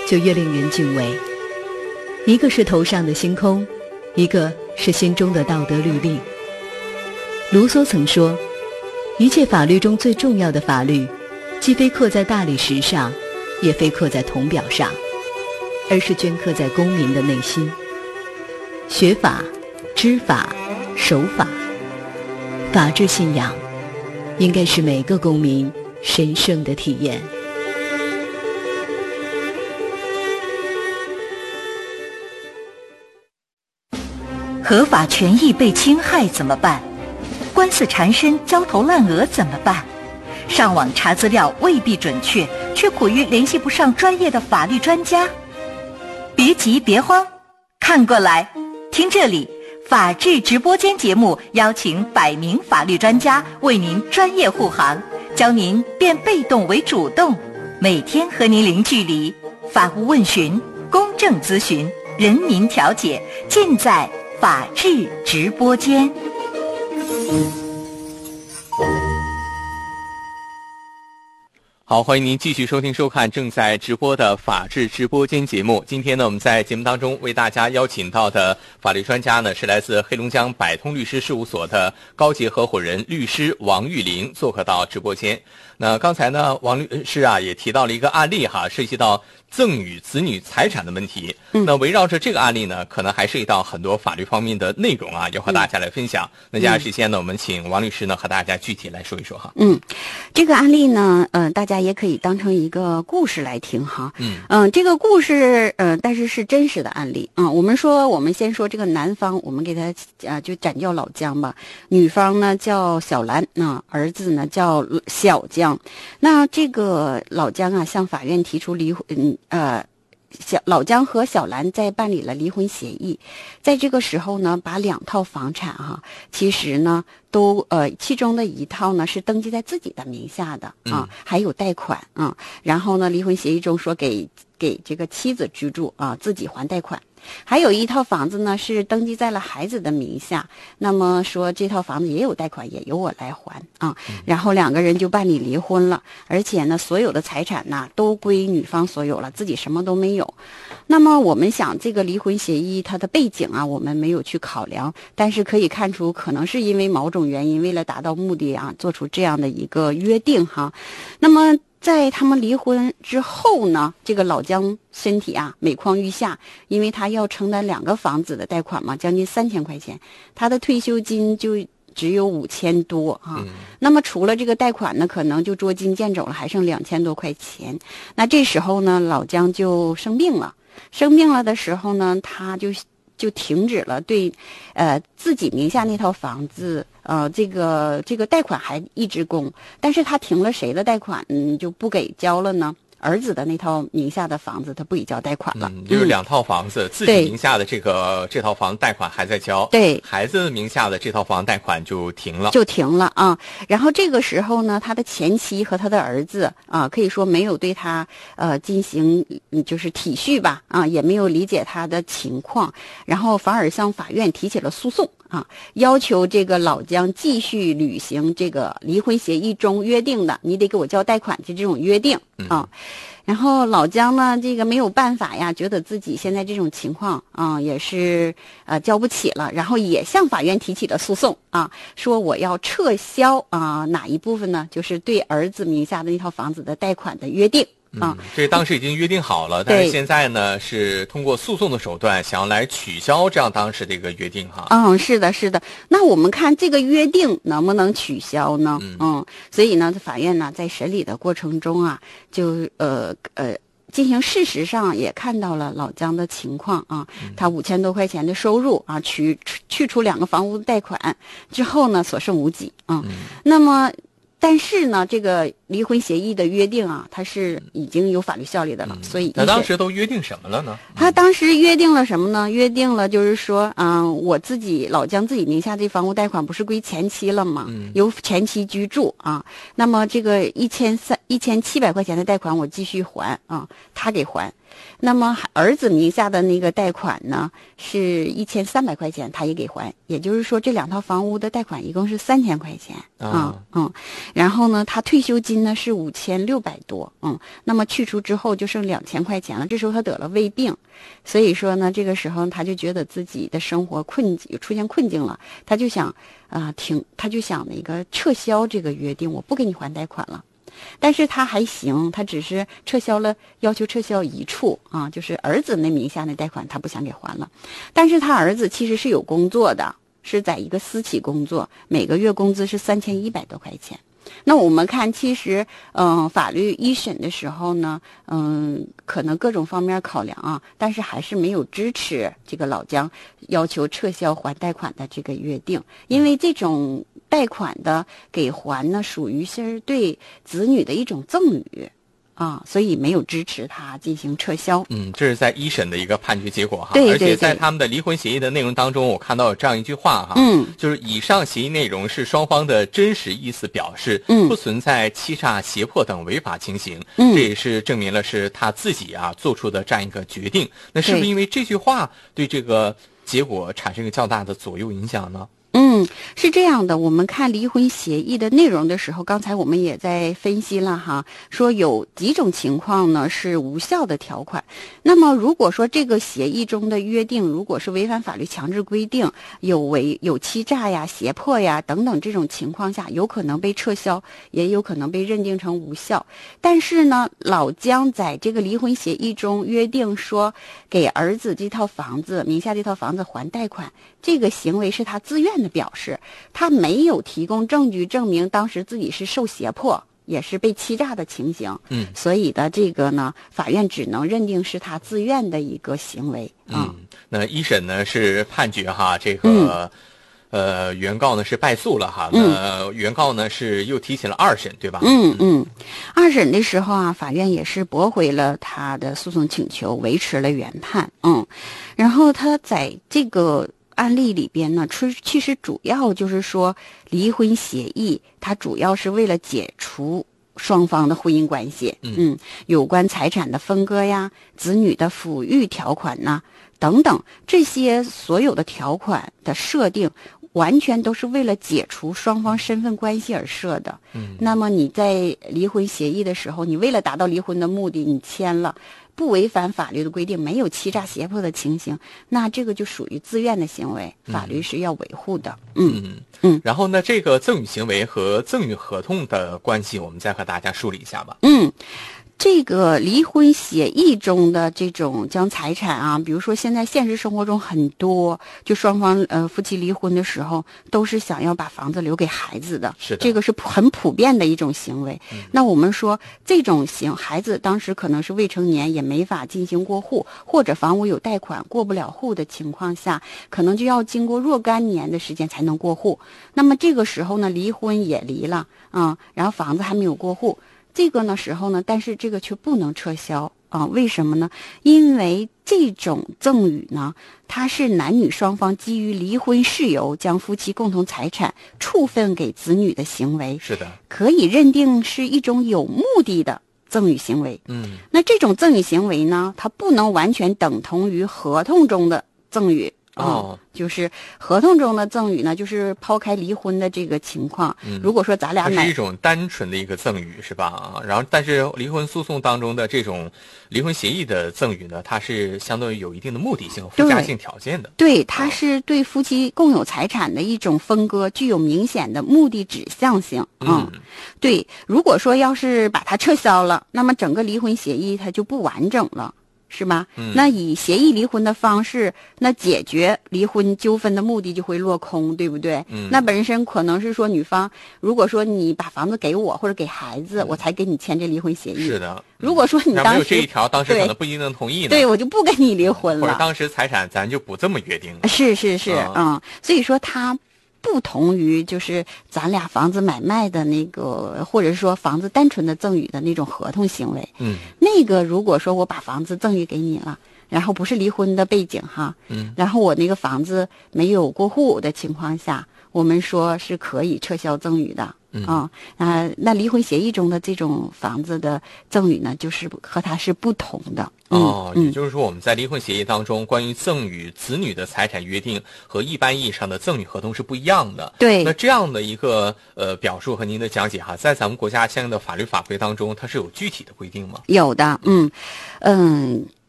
就越令人敬畏。一个是头上的星空，一个是心中的道德律令。卢梭曾说，一切法律中最重要的法律，既非刻在大理石上，也非刻在铜表上，而是镌刻在公民的内心。学法、知法、守法，法治信仰应该是每个公民神圣的体验。 合法权益被侵害怎么办？官司缠身、焦头烂额怎么办？上网查资料未必准确，却苦于联系不上专业的法律专家。别急别慌，看过来，听这里，法治直播间节目邀请100名法律专家为您专业护航，教您变被动为主动，每天和您零距离，法务问询、公正咨询、人民调解，尽在法治直播间。 好，欢迎您继续收听收看正在直播的法治直播间节目。今天呢，我们在节目当中为大家邀请到的法律专家呢，是来自黑龙江百通律师事务所的高级合伙人律师王玉玲做客到直播间。那刚才呢，王律师啊也提到了一个案例哈，涉及到赠与子女财产的问题。那围绕着这个案例呢，可能还涉及到很多法律方面的内容啊，要和大家来分享。那接下来时间呢，我们请王律师呢和大家具体来说一说哈。 这个案例呢，大家也可以当成一个故事来听哈。这个故事但是是真实的案例啊。我们先说这个男方，我们给他就暂叫老姜吧。女方呢叫小兰，儿子呢叫小姜。那这个老姜啊，向法院提出离婚，老姜和小兰在办理了离婚协议，在这个时候呢，把2套房产其实呢都其中的一套呢是登记在自己的名下的还有贷款然后呢，离婚协议中说给这个妻子居住自己还贷款。还有一套房子呢是登记在了孩子的名下，那么说这套房子也有贷款，也由我来还然后2个人就办理离婚了，而且呢所有的财产呢都归女方所有了，自己什么都没有。那么我们想这个离婚协议它的背景我们没有去考量，但是可以看出可能是因为某种原因，为了达到目的做出这样的一个约定那么在他们离婚之后呢，这个老姜身体每况愈下，因为他要承担2个房子的贷款嘛，将近3000块钱，他的退休金就只有5000多那么除了这个贷款呢，可能就捉襟见肘了，还剩2000多块钱。那这时候呢，老姜就生病了的时候呢，他就停止了对自己名下那套房子这个贷款还一直供，但是他停了谁的贷款就不给交了呢？儿子的那套名下的房子他不给交贷款了。 就是2套房子，自己名下的这套房贷款还在交， 对， 孩子名下的这套房贷款就停了然后这个时候呢，他的前妻和他的儿子可以说没有对他进行就是体恤吧也没有理解他的情况，然后反而向法院提起了诉讼要求这个老姜继续履行这个离婚协议中约定的，你得给我交贷款的这种约定然后老姜呢，这个没有办法呀，觉得自己现在这种情况也是交不起了，然后也向法院提起了诉讼说我要撤销哪一部分呢？就是对儿子名下的那套房子的贷款的约定。 这当时已经约定好了，但是现在呢是通过诉讼的手段想要来取消这样当时的一个约定是的。那我们看这个约定能不能取消呢？所以呢，法院呢在审理的过程中就进行事实上也看到了老姜的情况他5000多块钱的收入去除2个房屋贷款之后呢，所剩无几那么但是呢，这个离婚协议的约定它是已经有法律效力的了，所以那当时都约定什么了呢？ 他当时约定了什么呢？约定了就是说我自己老姜自己名下这房屋贷款不是归前妻了吗？由前妻居住那么这个1700块钱的贷款我继续还他给还。那么儿子名下的那个贷款呢是1300块钱，他也给还，也就是说这2套房屋的贷款一共是3000块钱然后呢，他退休金金呢是5600多，那么去除之后就剩2000块钱了。这时候他得了胃病，所以说呢，这个时候他就觉得自己的生活出现困境了，他就想他就想那个撤销这个约定，我不给你还贷款了。但是他还行，他只是要求撤销一处就是儿子那名下的贷款，他不想给还了。但是他儿子其实是有工作的，是在一个私企工作，每个月工资是3100多块钱。那我们看，其实法律一审的时候呢，可能各种方面考量但是还是没有支持这个老姜要求撤销还贷款的这个约定，因为这种贷款的给还呢，属于是对子女的一种赠与所以没有支持他进行撤销。 这是在一审的一个判决结果哈。 对， 而且在他们的离婚协议的内容当中，我看到有这样一句话哈，就是以上协议内容是双方的真实意思表示，不存在欺诈、胁迫等违法情形。这也是证明了是他自己做出的这样一个决定。那是不是因为这句话对这个结果产生一个较大的左右影响呢？ 是这样的，我们看离婚协议的内容的时候，刚才我们也在分析了哈，说有几种情况呢是无效的条款。那么如果说这个协议中的约定如果是违反法律强制规定，有欺诈呀、胁迫呀等等这种情况下，有可能被撤销，也有可能被认定成无效。但是呢，老姜在这个离婚协议中约定说给儿子这套房子名下这套房子还贷款，这个行为是他自愿的表示，他没有提供证据证明当时自己是受胁迫也是被欺诈的情形。所以的这个呢，法院只能认定是他自愿的一个行为。 那一审呢是判决这个原告呢是败诉了哈。那原告呢是又提起了二审，对吧？ 二审的时候法院也是驳回了他的诉讼请求，维持了原判。然后他在这个案例里边呢，其实主要就是说，离婚协议它主要是为了解除双方的婚姻关系。有关财产的分割呀、子女的抚育条款呐等等，这些所有的条款的设定，完全都是为了解除双方身份关系而设的。那么你在离婚协议的时候，你为了达到离婚的目的，你签了，不违反法律的规定，没有欺诈胁迫的情形，那这个就属于自愿的行为，法律是要维护的。 然后呢，这个赠与行为和赠与合同的关系，我们再和大家梳理一下吧。 这个离婚协议中的这种将财产比如说现在现实生活中很多，就双方夫妻离婚的时候，都是想要把房子留给孩子的。 是的， 这个是很普遍的一种行为。那我们说这种孩子当时可能是未成年，也没法进行过户，或者房屋有贷款过不了户的情况下，可能就要经过若干年的时间才能过户。那么这个时候呢，离婚也离了然后房子还没有过户。这个呢时候呢，但是这个却不能撤销为什么呢？因为这种赠与呢，它是男女双方基于离婚事由将夫妻共同财产处分给子女的行为。 是的， 可以认定是一种有目的的赠与行为。那这种赠与行为呢，它不能完全等同于合同中的赠与。就是合同中的赠与呢，就是抛开离婚的这个情况。如果说咱俩它是一种单纯的一个赠与，是吧？然后，但是离婚诉讼当中的这种离婚协议的赠与呢，它是相对有一定的目的性、附加性条件的。 对，它是对夫妻共有财产的一种分割，具有明显的目的指向性。对，如果说要是把它撤销了，那么整个离婚协议它就不完整了。是吧？那以协议离婚的方式，那解决离婚纠纷的目的就会落空，对不对？那本身可能是说女方，如果说你把房子给我或者给孩子，我才给你签这离婚协议。 是的。 如果说你当时没有这一条，当时可能不一定能同意呢。 对，我就不跟你离婚了。 或者当时财产咱就不这么约定了。 是，所以说他不同于就是咱俩房子买卖的那个，或者说房子单纯的赠与的那种合同行为。那个如果说我把房子赠与给你了，然后不是离婚的背景然后我那个房子没有过户的情况下，我们说是可以撤销赠与的那离婚协议中的这种房子的赠与呢，就是和它是不同的。 也就是说我们在离婚协议当中关于赠与子女的财产约定和一般意义上的赠与合同是不一样的。 对， 那这样的一个表述和您的讲解哈，在咱们国家相应的法律法规当中它是有具体的规定吗？ 有的。